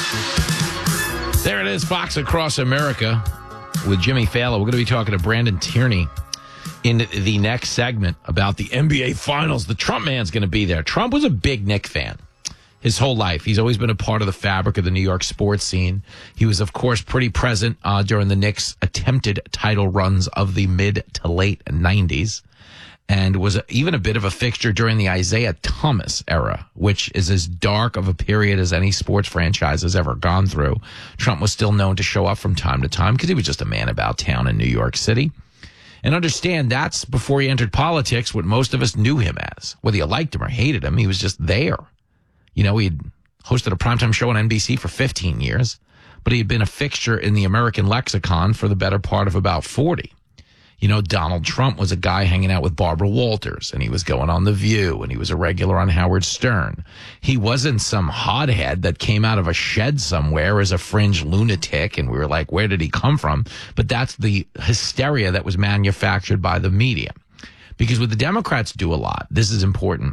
There it is, Fox Across America with Jimmy Fallon. We're going to be talking to Brandon Tierney in the next segment about the NBA Finals. The Trump man's going to be there. Trump was a big Knicks fan his whole life. He's always been a part of the fabric of the New York sports scene. He was, of course, pretty present during the Knicks' attempted title runs of the mid to late 90s. And was even a bit of a fixture during the Isaiah Thomas era, which is as dark of a period as any sports franchise has ever gone through. Trump was still known to show up from time to time because he was just a man about town in New York City. And understand, that's before he entered politics, what most of us knew him as. Whether you liked him or hated him, he was just there. You know, he'd hosted a primetime show on NBC for 15 years, but he had been a fixture in the American lexicon for the better part of about 40. You know, Donald Trump was a guy hanging out with Barbara Walters, and he was going on The View, and he was a regular on Howard Stern. He wasn't some hothead that came out of a shed somewhere as a fringe lunatic, and we were like, where did he come from? But that's the hysteria that was manufactured by the media. Because what the Democrats do a lot, this is important,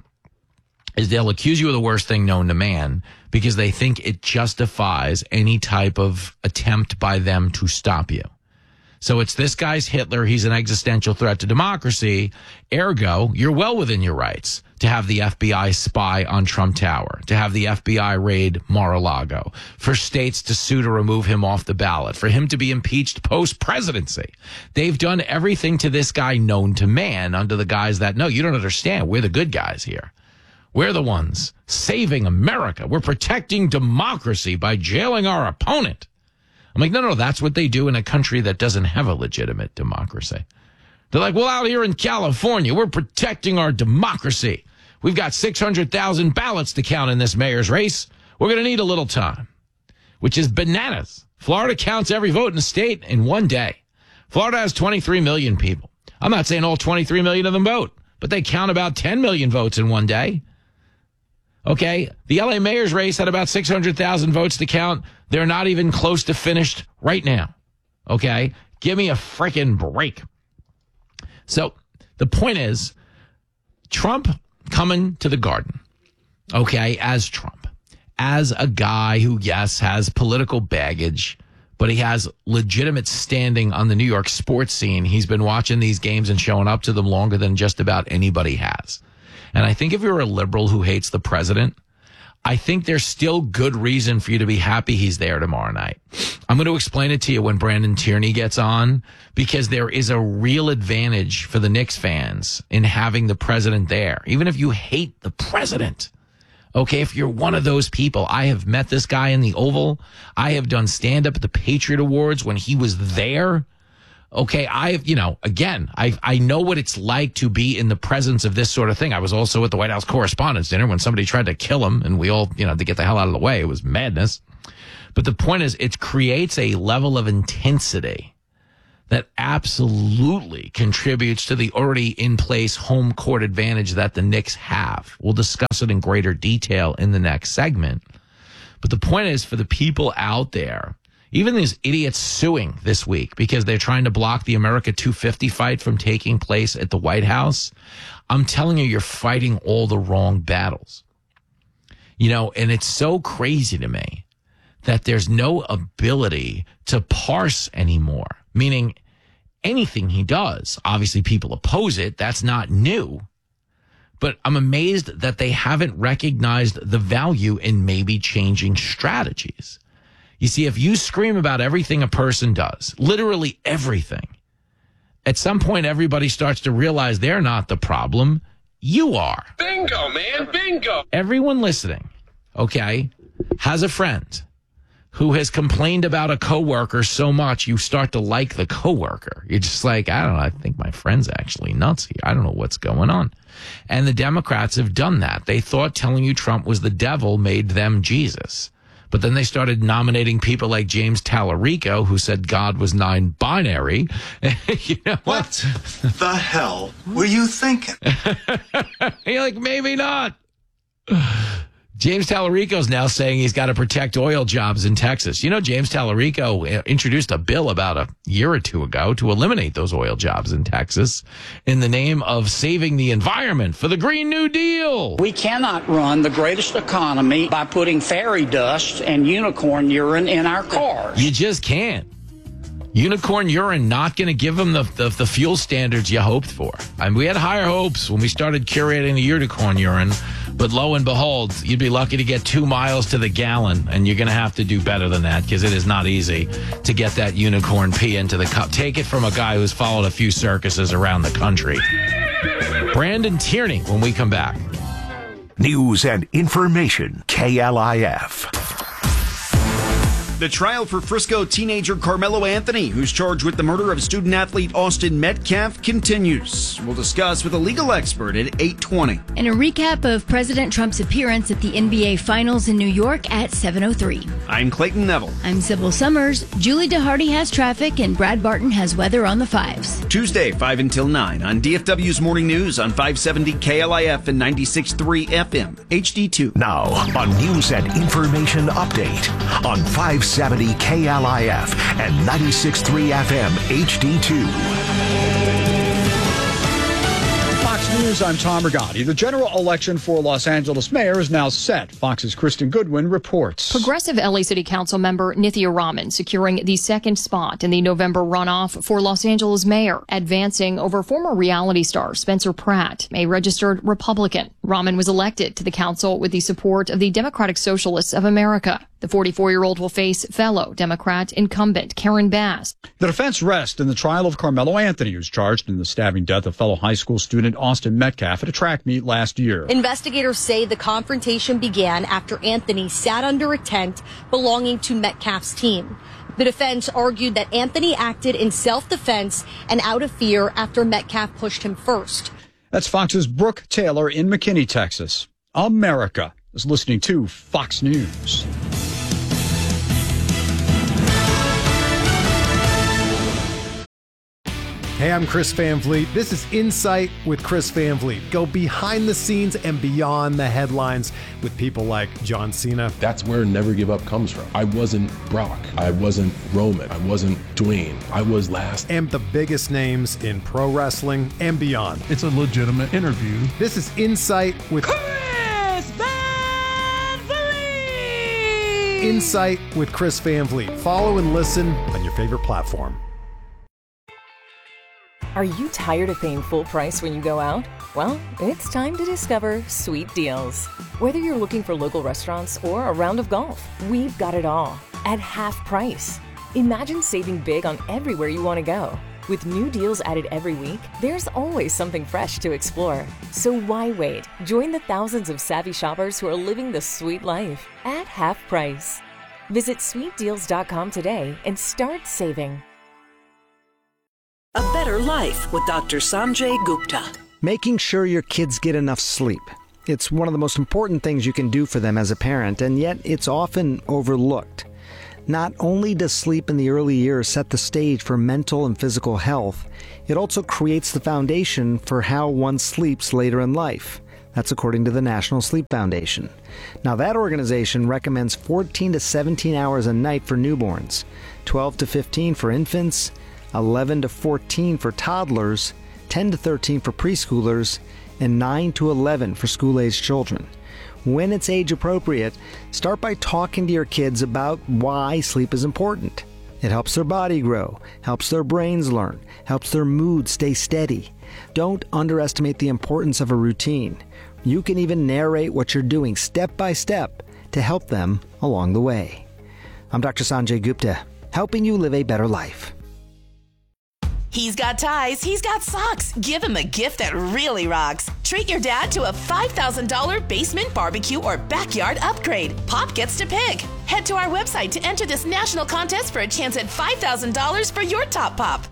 is they'll accuse you of the worst thing known to man because they think it justifies any type of attempt by them to stop you. So it's this guy's Hitler. He's an existential threat to democracy. Ergo, you're well within your rights to have the FBI spy on Trump Tower, to have the FBI raid Mar-a-Lago, for states to sue to remove him off the ballot, for him to be impeached post-presidency. They've done everything to this guy known to man under the guise that, no, you don't understand. We're the good guys here. We're the ones saving America. We're protecting democracy by jailing our opponent. I'm like, no, that's what they do in a country that doesn't have a legitimate democracy. They're like, well, out here in California, we're protecting our democracy. We've got 600,000 ballots to count in this mayor's race. We're going to need a little time, which is bananas. Florida counts every vote in the state in one day. Florida has 23 million people. I'm not saying all 23 million of them vote, but they count about 10 million votes in one day. Okay, the LA mayor's race had about 600,000 votes to count. They're not even close to finished right now. Okay, give me a freaking break. So the point is, Trump coming to the Garden, okay, as Trump, as a guy who, yes, has political baggage, but he has legitimate standing on the New York sports scene. He's been watching these games and showing up to them longer than just about anybody has. And I think if you're a liberal who hates the president, I think there's still good reason for you to be happy he's there tomorrow night. I'm going to explain it to you when Brandon Tierney gets on, because there is a real advantage for the Knicks fans in having the president there, even if you hate the president. Okay, if you're one of those people, I have met this guy in the Oval. I have done stand-up at the Patriot Awards when he was there. Okay, I know what it's like to be in the presence of this sort of thing. I was also at the White House Correspondents' Dinner when somebody tried to kill him, and we all, to get the hell out of the way. It was madness. But the point is, it creates a level of intensity that absolutely contributes to the already in place home court advantage that the Knicks have. We'll discuss it in greater detail in the next segment. But the point is, for the people out there, even these idiots suing this week because they're trying to block the America 250 fight from taking place at the White House, I'm telling you, you're fighting all the wrong battles. And it's so crazy to me that there's no ability to parse anymore, meaning anything he does, obviously people oppose it. That's not new. But I'm amazed that they haven't recognized the value in maybe changing strategies. You see, if you scream about everything a person does, literally everything, at some point everybody starts to realize they're not the problem. You are. Bingo, man. Bingo. Everyone listening, okay, has a friend who has complained about a coworker so much you start to like the coworker. You're just like, I don't know, I think my friend's actually nuts here. I don't know what's going on. And the Democrats have done that. They thought telling you Trump was the devil made them Jesus. But then they started nominating people like James Tallarico, who said God was non-binary. What the hell were you thinking? You're like, maybe not. James Tallarico's now saying he's got to protect oil jobs in Texas. You know, James Tallarico introduced a bill about a year or two ago to eliminate those oil jobs in Texas in the name of saving the environment for the Green New Deal. We cannot run the greatest economy by putting fairy dust and unicorn urine in our cars. You just can't. Unicorn urine not going to give them the fuel standards you hoped for. I mean, we had higher hopes when we started curating the unicorn urine, but lo and behold, you'd be lucky to get 2 miles to the gallon, and you're going to have to do better than that because it is not easy to get that unicorn pee into the cup. Take it from a guy who's followed a few circuses around the country. Brandon Tierney when we come back. News and information, KLIF. The trial for Frisco teenager Carmelo Anthony, who's charged with the murder of student-athlete Austin Metcalf, continues. We'll discuss with a legal expert at 8:20. And a recap of President Trump's appearance at the NBA Finals in New York at 7:03. I'm Clayton Neville. I'm Sybil Summers. Julie DeHardy has traffic, and Brad Barton has weather on the 5s. Tuesday, 5 until 9 on DFW's Morning News on 570 KLIF and 96.3 FM, HD2. Now, on News and Information Update on 570 KLIF and 96.3 FM, HD2. Fox News, I'm Tom Rigotti. The general election for Los Angeles mayor is now set. Fox's Kristen Goodwin reports. Progressive LA City Council member Nithya Raman securing the second spot in the November runoff for Los Angeles mayor, advancing over former reality star Spencer Pratt, a registered Republican. Raman was elected to the council with the support of the Democratic Socialists of America. The 44-year-old will face fellow Democrat incumbent Karen Bass. The defense rests in the trial of Carmelo Anthony, who's charged in the stabbing death of fellow high school student Austin Metcalf at a track meet last year. Investigators say the confrontation began after Anthony sat under a tent belonging to Metcalf's team. The defense argued that Anthony acted in self-defense and out of fear after Metcalf pushed him first. That's Fox's Brooke Taylor in McKinney, Texas. America is listening to Fox News. Hey, I'm Chris Van Vliet. This is Insight with Chris Van Vliet. Go behind the scenes and beyond the headlines with people like John Cena. That's where Never Give Up comes from. I wasn't Brock. I wasn't Roman. I wasn't Dwayne. I was last. And the biggest names in pro wrestling and beyond. It's a legitimate interview. This is Insight with Chris Van Vliet. Insight with Chris Van Vliet. Follow and listen on your favorite platform. Are you tired of paying full price when you go out? Well, it's time to discover Sweet Deals. Whether you're looking for local restaurants or a round of golf, we've got it all at half price. Imagine saving big on everywhere you want to go. With new deals added every week, there's always something fresh to explore. So why wait? Join the thousands of savvy shoppers who are living the sweet life at half price. Visit sweetdeals.com today and start saving. A better life with Dr. Sanjay Gupta. Making sure your kids get enough sleep. It's one of the most important things you can do for them as a parent, and yet it's often overlooked. Not only does sleep in the early years set the stage for mental and physical health, it also creates the foundation for how one sleeps later in life. That's according to the National Sleep Foundation. Now, that organization recommends 14 to 17 hours a night for newborns, 12 to 15 for infants, 11 to 14 for toddlers, 10 to 13 for preschoolers, and 9 to 11 for school-aged children. When it's age appropriate, start by talking to your kids about why sleep is important. It helps their body grow, helps their brains learn, helps their mood stay steady. Don't underestimate the importance of a routine. You can even narrate what you're doing step by step to help them along the way. I'm Dr. Sanjay Gupta, helping you live a better life. He's got ties, he's got socks. Give him a gift that really rocks. Treat your dad to a $5,000 basement barbecue or backyard upgrade. Pop gets to pick. Head to our website to enter this national contest for a chance at $5,000 for your top pop.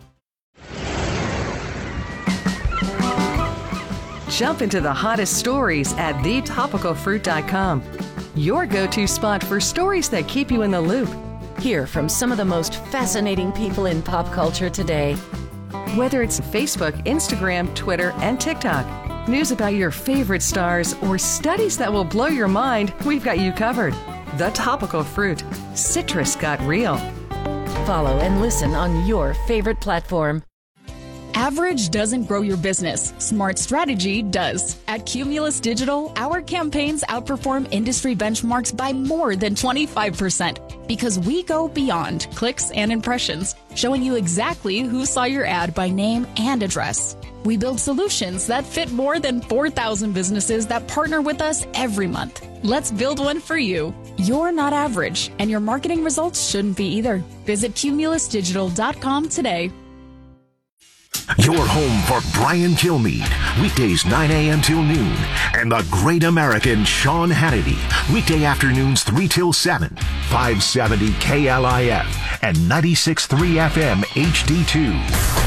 Jump into the hottest stories at thetopicalfruit.com. Your go-to spot for stories that keep you in the loop. Hear from some of the most fascinating people in pop culture today. Whether it's Facebook, Instagram, Twitter, and TikTok, News about your favorite stars, or studies that will blow your mind, we've got you covered. The Topical Fruit. Citrus got real. Follow and listen on your favorite platform. Average doesn't grow your business. Smart strategy does. At Cumulus Digital, our campaigns outperform industry benchmarks by more than 25% because we go beyond clicks and impressions, showing you exactly who saw your ad by name and address. We build solutions that fit more than 4,000 businesses that partner with us every month. Let's build one for you. You're not average, and your marketing results shouldn't be either. Visit cumulusdigital.com today. Your home for Brian Kilmeade, weekdays 9 a.m. till noon, and the great American Sean Hannity, weekday afternoons 3 till 7, 570 KLIF, and 96.3 FM HD2.